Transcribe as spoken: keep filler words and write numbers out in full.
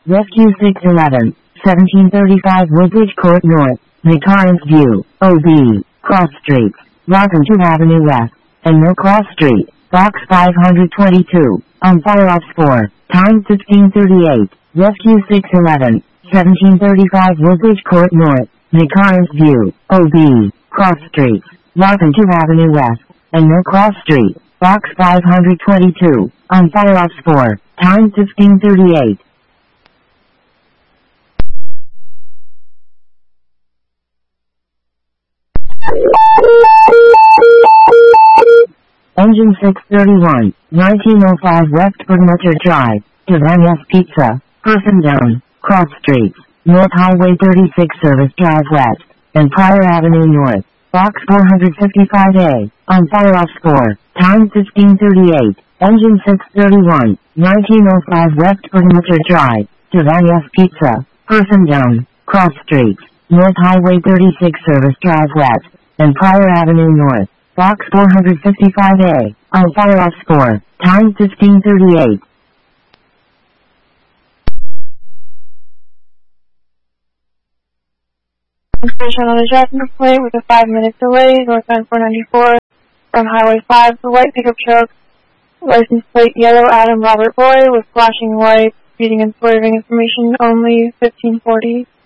Rescue six eleven, seventeen thirty-five Woodbridge Court North, McCarnes View, O B, Cross Streets, Rockington Avenue West, and Mill Cross Street, Box five twenty-two, on fire off four, time fifteen thirty-eight, Rescue six eleven, seventeen thirty-five Woodbridge Court North, McCarnes View, O B, Cross Streets, Rockington Avenue West, and Mill Cross Street, Box five twenty-two, on fire off four, time fifteen thirty-eight. Engine six thirty-one, nineteen oh five West Perimeter Drive, Divania's Pizza, Person Down, Cross Streets, North Highway thirty-six Service Drive West, and Pryor Avenue North, Box four fifty-five A, on fire off four, time fifteen thirty-eight, Engine six thirty-one, nineteen oh five West Perimeter Drive, Divania's Pizza, Person Down, Cross Streets, North Highway thirty-six Service Drive West, and Pryor Avenue North, Box four fifty-five A, on fire off four, time fifteen thirty-eight. Information on the traffic complaint with a five minute delay, northbound four ninety-four, from Highway five, the white pickup truck, license plate yellow Adam Robert Boy with flashing lights, speeding and swerving information only fifteen forty.